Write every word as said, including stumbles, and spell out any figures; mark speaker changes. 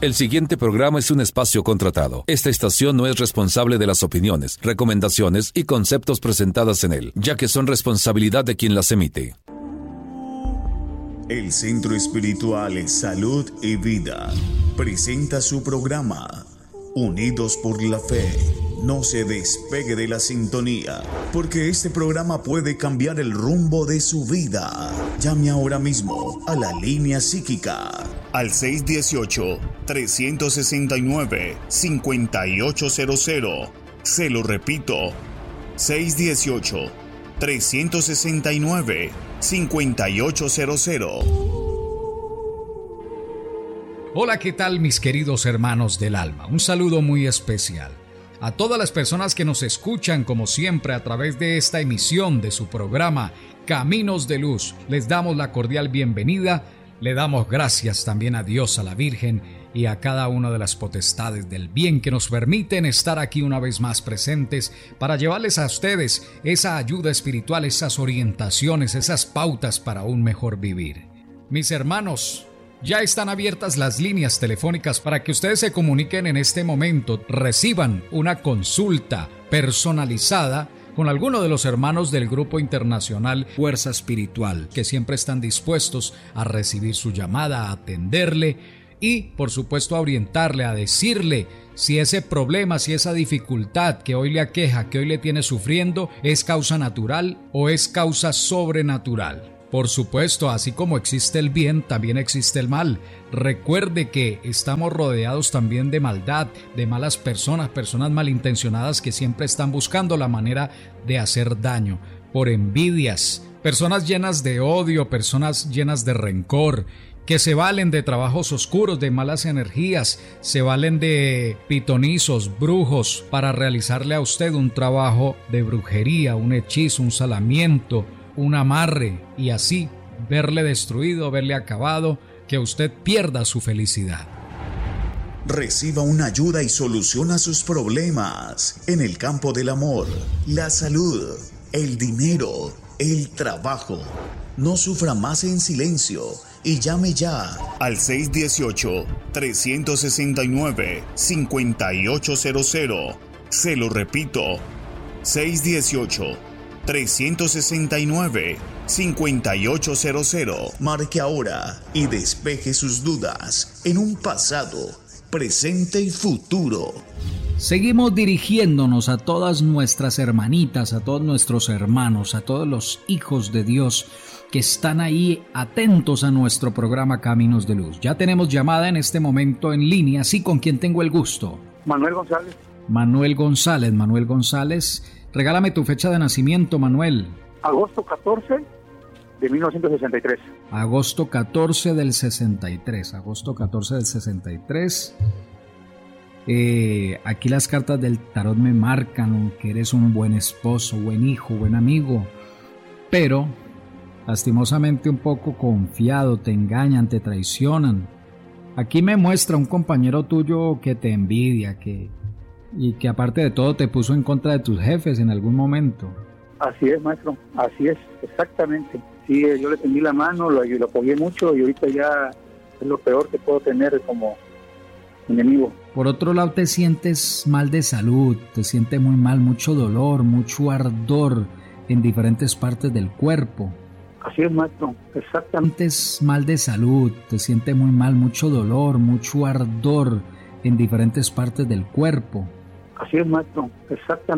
Speaker 1: El siguiente programa es un espacio contratado. Esta estación no es responsable de las opiniones, recomendaciones y conceptos presentadas en él, ya que son responsabilidad de quien las emite.
Speaker 2: El Centro Espiritual Salud y Vida presenta su programa Unidos por la Fe. No se despegue de la sintonía, porque este programa puede cambiar el rumbo de su vida. Llame ahora mismo a la línea psíquica al seis uno ocho, tres seis nueve, cinco ocho cero cero. Se lo repito, seis uno ocho, tres seis nueve, cinco ocho cero cero.
Speaker 3: Hola, ¿qué tal mis queridos hermanos del alma? Un saludo muy especial a todas las personas que nos escuchan como siempre a través de esta emisión de su programa Caminos de Luz. Les damos la cordial bienvenida, le damos gracias también a Dios, a la Virgen y a cada una de las potestades del bien que nos permiten estar aquí una vez más presentes para llevarles a ustedes esa ayuda espiritual, esas orientaciones, esas pautas para un mejor vivir. Mis hermanos, ya están abiertas las líneas telefónicas para que ustedes se comuniquen en este momento, reciban una consulta personalizada con alguno de los hermanos del Grupo Internacional Fuerza Espiritual, que siempre están dispuestos a recibir su llamada, a atenderle y, por supuesto, a orientarle, a decirle si ese problema, si esa dificultad que hoy le aqueja, que hoy le tiene sufriendo, es causa natural o es causa sobrenatural. Por supuesto, así como existe el bien, también existe el mal. Recuerde que estamos rodeados también de maldad, de malas personas, personas malintencionadas que siempre están buscando la manera de hacer daño, por envidias, personas llenas de odio, personas llenas de rencor, que se valen de trabajos oscuros, de malas energías, se valen de pitonizos, brujos, para realizarle a usted un trabajo de brujería, un hechizo, un salamiento, un amarre, y así verle destruido, verle acabado, que usted pierda su felicidad.
Speaker 2: Reciba una ayuda y soluciona sus problemas en el campo del amor, la salud, el dinero, el trabajo. No sufra más en silencio y llame ya al seis uno ocho, tres seis nueve, cinco ocho cero cero. Se lo repito, seis uno ocho, tres seis nueve, cinco ocho cero cero. Marque ahora y despeje sus dudas en un pasado, presente y futuro.
Speaker 3: Seguimos dirigiéndonos a todas nuestras hermanitas, a todos nuestros hermanos, a todos los hijos de Dios que están ahí atentos a nuestro programa Caminos de Luz. Ya tenemos llamada en este momento en línea. Sí, ¿con quién tengo el gusto?
Speaker 4: Manuel González.
Speaker 3: Manuel González, Manuel González. Regálame tu fecha de nacimiento, Manuel.
Speaker 4: Agosto catorce de mil novecientos sesenta y tres.
Speaker 3: Agosto catorce del sesenta y tres. Agosto catorce del sesenta y tres. Eh, aquí las cartas del tarot me marcan que eres un buen esposo, buen hijo, buen amigo, pero lastimosamente un poco confiado, te engañan, te traicionan. Aquí me muestra un compañero tuyo que te envidia, que y que aparte de todo te puso en contra de tus jefes en algún momento.
Speaker 4: Así es, maestro, así es, exactamente. Sí, yo le tendí la mano, lo, lo apoyé mucho y ahorita ya es lo peor que puedo tener como enemigo.
Speaker 3: Por otro lado, te sientes mal de salud, te sientes muy mal, mucho dolor, mucho ardor en diferentes partes del cuerpo.
Speaker 4: Así es, maestro, exactamente.
Speaker 3: Te sientes mal de salud, te sientes muy mal, mucho dolor, mucho ardor en diferentes partes del cuerpo.
Speaker 4: Así es, maestro, exactamente.